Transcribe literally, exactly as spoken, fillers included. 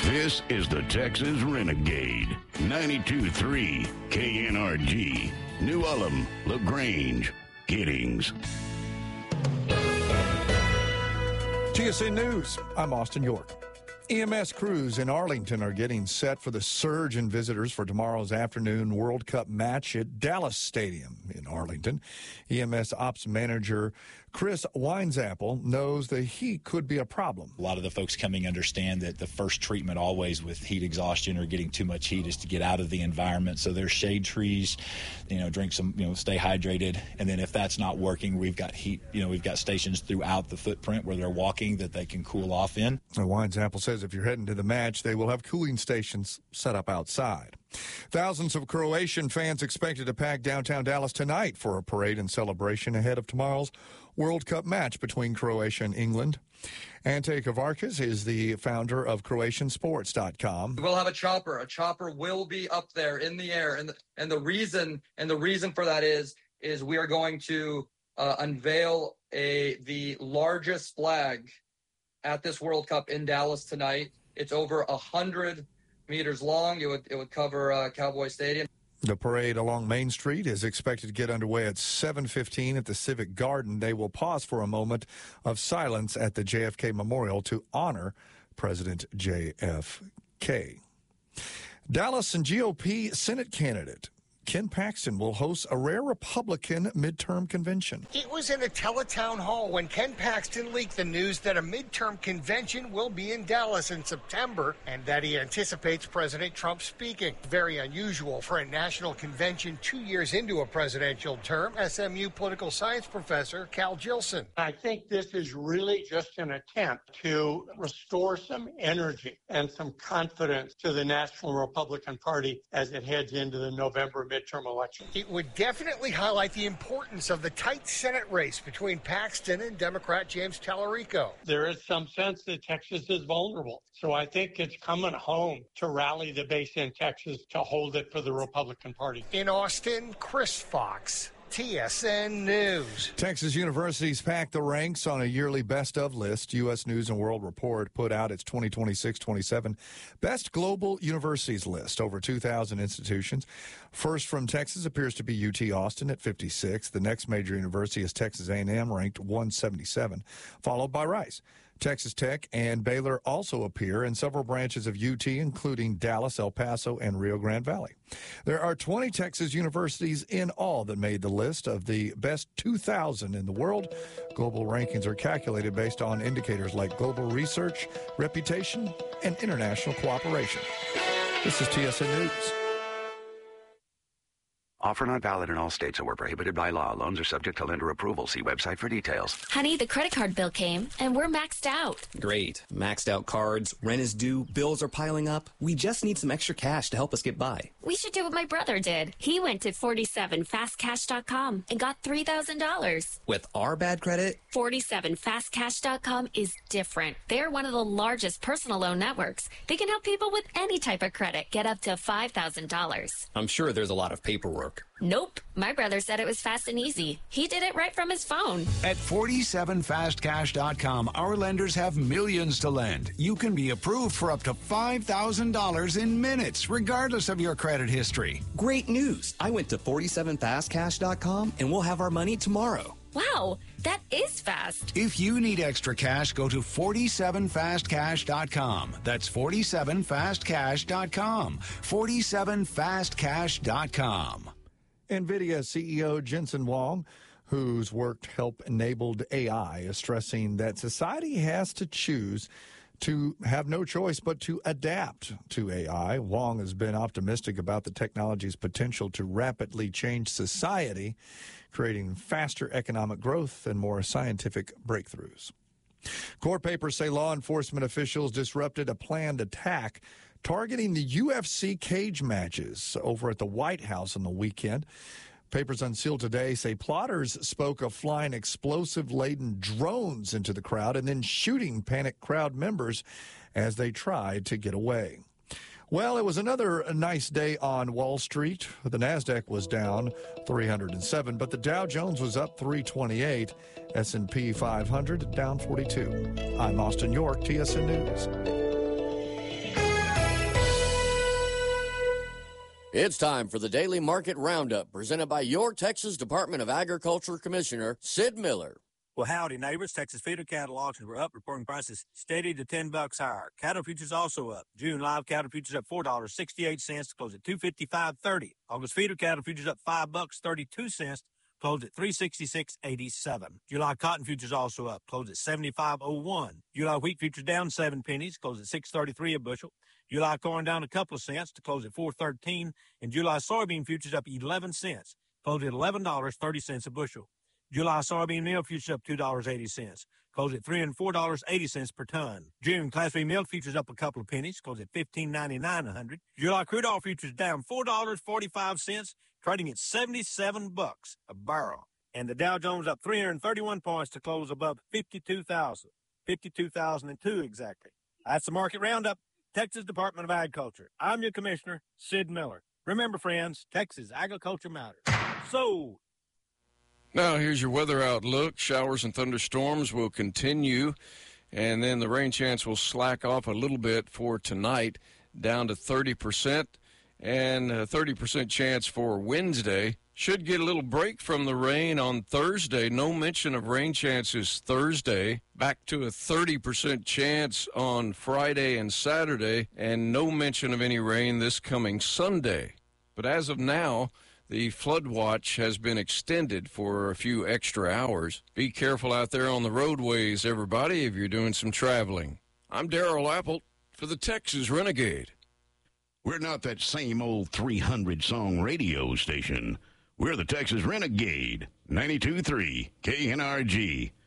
This is the Texas Renegade. ninety-two point three K N R G. New Ulm, LaGrange, Giddings. T S N News, I'm Austin York. E M S crews in Arlington are getting set for the surge in visitors for tomorrow's afternoon World Cup match at Dallas Stadium in Arlington. E M S ops manager Chris Winesapple knows the heat could be a problem. A lot of the folks coming understand that the first treatment always with heat exhaustion or getting too much heat is to get out of the environment. So there's shade trees, you know, drink some, you know, stay hydrated. And then if that's not working, we've got heat, you know, we've got stations throughout the footprint where they're walking that they can cool off in. Winesapple says if you're heading to the match, they will have cooling stations set up outside. Thousands of Croatian fans expected to pack downtown Dallas tonight for a parade and celebration ahead of tomorrow's World Cup match between Croatia and England. Ante Kovarkas is the founder of Croatian Sports dot com. We'll have a chopper. A chopper will be up there in the air, and the, and the reason and the reason for that is is we are going to uh, unveil a the largest flag at this World Cup in Dallas tonight. It's over a hundred meters long. It would it would cover uh, Cowboy Stadium. The parade along Main Street is expected to get underway at seven fifteen at the Civic Garden. They will pause for a moment of silence at the J F K Memorial to honor President J F K. Dallas and G O P Senate candidate Ken Paxton will host a rare Republican midterm convention. It was in a teletown hall when Ken Paxton leaked the news that a midterm convention will be in Dallas in September and that he anticipates President Trump speaking. Very unusual for a national convention two years into a presidential term. S M U political science professor Cal Jilson. I think this is really just an attempt to restore some energy and some confidence to the National Republican Party as it heads into the November midterm. Midterm election. It would definitely highlight the importance of the tight Senate race between Paxton and Democrat James Tallarico. There is some sense that Texas is vulnerable. So I think it's coming home to rally the base in Texas to hold it for the Republican Party. In Austin, Chris Fox, T S N News. Texas universities packed the ranks on a yearly best of list. U S News and World Report put out its twenty twenty-six twenty-seven Best Global Universities list, over two thousand institutions. First from Texas appears to be U T Austin at fifty-six. The next major university is Texas A and M, ranked one seventy-seven, followed by Rice. Texas Tech and Baylor also appear in several branches of U T, including Dallas, El Paso, and Rio Grande Valley. There are twenty Texas universities in all that made the list of the best two thousand in the world. Global rankings are calculated based on indicators like global research, reputation, and international cooperation. This is T S N News. Offer not valid in all states or prohibited by law. Loans are subject to lender approval. See website for details. Honey, the credit card bill came, and we're maxed out. Great. Maxed out cards, rent is due, bills are piling up. We just need some extra cash to help us get by. We should do what my brother did. He went to forty-seven fast cash dot com and got three thousand dollars. With our bad credit? forty-seven fast cash dot com is different. They're one of the largest personal loan networks. They can help people with any type of credit get up to five thousand dollars. I'm sure there's a lot of paperwork. Nope. My brother said it was fast and easy. He did it right from his phone. At forty-seven fast cash dot com, our lenders have millions to lend. You can be approved for up to five thousand dollars in minutes, regardless of your credit history. Great news. I went to forty-seven fast cash dot com, and we'll have our money tomorrow. Wow, that is fast. If you need extra cash, go to forty-seven fast cash dot com. That's forty-seven fast cash dot com. forty-seven fast cash dot com. NVIDIA C E O Jensen Huang, whose work helped enabled A I, is stressing that society has to choose to have no choice but to adapt to A I. Huang has been optimistic about the technology's potential to rapidly change society, creating faster economic growth and more scientific breakthroughs. Court papers say law enforcement officials disrupted a planned attack targeting the U F C cage matches over at the White House on the weekend. Papers unsealed today say plotters spoke of flying explosive-laden drones into the crowd and then shooting panicked crowd members as they tried to get away. Well, it was another nice day on Wall Street. The NASDAQ was down three hundred seven, but the Dow Jones was up three twenty-eight. S and P five hundred down forty-two. I'm Austin York, T S N News. It's time for the Daily Market Roundup, presented by your Texas Department of Agriculture Commissioner, Sid Miller. Well, howdy, neighbors. Texas feeder cattle auctions were up, reporting prices steady to ten bucks higher. Cattle futures also up. June live cattle futures up four dollars and sixty-eight cents to close at two fifty-five thirty. August feeder cattle futures up five bucks thirty-two cents, closed at three sixty-six eighty-seven. July cotton futures also up, closed at seventy-five oh one. July wheat futures down seven pennies, closed at six thirty-three a bushel. July corn down a couple of cents to close at four thirteen, and July soybean futures up eleven cents, closed at eleven dollars and thirty cents a bushel. July soybean meal futures up two dollars and eighty cents, closed at three and four dollars and eighty cents per ton. June Class B milk futures up a couple of pennies, closed at fifteen ninety-nine a hundred. July crude oil futures down four dollars and forty-five cents, trading at seventy-seven bucks a barrel. And the Dow Jones up three hundred thirty-one points to close above fifty-two thousand, fifty-two thousand two exactly. That's the Market Roundup. Texas Department of Agriculture. I'm your commissioner, Sid Miller. Remember, friends, Texas agriculture matters. So, now here's your weather outlook. Showers and thunderstorms will continue, and then the rain chance will slack off a little bit for tonight, down to thirty percent, and a thirty percent chance for Wednesday. Should get a little break from the rain on Thursday. No mention of rain chances Thursday. Back to a thirty percent chance on Friday and Saturday, and no mention of any rain this coming Sunday. But as of now, the flood watch has been extended for a few extra hours. Be careful out there on the roadways, everybody, if you're doing some traveling. I'm Darrell Apple for the Texas Renegade. We're not that same old three hundred song radio station. We're the Texas Renegade, ninety-two point three K N R G.